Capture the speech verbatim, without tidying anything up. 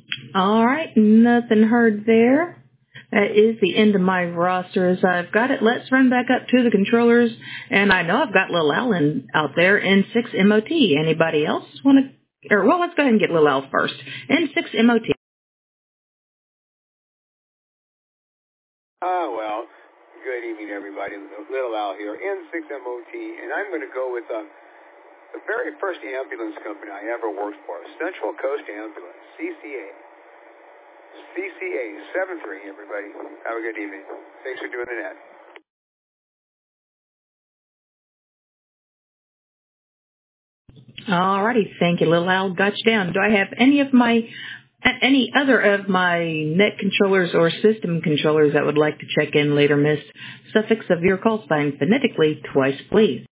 All right, nothing heard there. That is the end of my roster as I've got it. Let's run back up to the controllers. And I know I've got Lil Alan out there in six M O T. Anybody else want to? Or, well, let's go ahead and get Lil Al first. N six M O T. Ah, well, good evening, everybody. Lil Al here, N six M O T. And I'm going to go with uh, the very first ambulance company I ever worked for, Central Coast Ambulance, C C A. C C A seven three, everybody. Have a good evening. Thanks for doing the net. All righty, thank you, Lil Al. Got you down. Do I have any of my, any other of my net controllers or system controllers that would like to check in later, Miss? Suffix of your call sign phonetically twice, please.